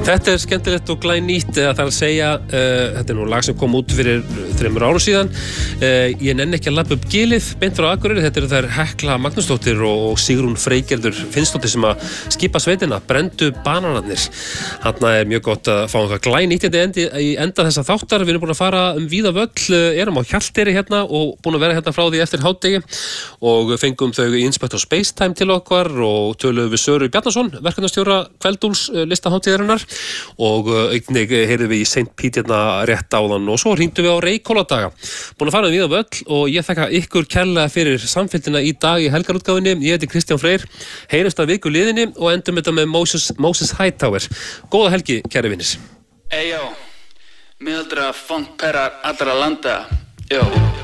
Þetta skemmtilegt og glænýtt, það að segja, þetta nú lag sem kom út fyrir 3 árum síðan. Ég nenni ekki að labba upp gilið, beint frá Akureyri. Þetta þær Hekla Magnúsdóttir og Sigrún Freygerður Finnsdóttir sem að skipa sveitina, Brenndu bananarnir. Þarna mjög gott að fá eitthvað glænýtt í enda þessa þáttar. Við erum búin að fara víða völl, erum á Hjalteyri hérna og búin að vera hérna frá því eftir hádegi og fengum þau í Inspector Spacetime til okkar og töluðum við Söru Bjarnason, verkefnastjóra Kveldúls listahátíðarinnar og einnig heyrðum við í St. Pete hérna rétt áðan og svo hringdum við á Reykholadaga. Búin að fara víða völl og ég þakka ykkur kærlega fyrir samfylgdina í dag í helgarútgáfunni. Ég heiti Kristján Freyr, heyrumst að viku liðinni og endum þetta með Moses Hightower. Góða helgi, kæri vinir. Eyjó, miðaldra funkperar allra landa. Jó.